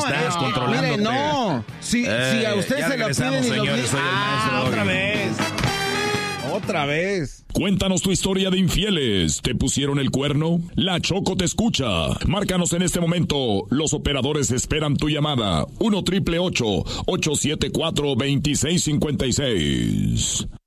estás controlándote. Mire, no. Si a usted se lo piden y lo señores, soy el maestro. otra vez. Cuéntanos tu historia de infieles. ¿Te pusieron el cuerno? La Choco te escucha. Márcanos en este momento. Los operadores esperan tu llamada. 1-888-874-2656.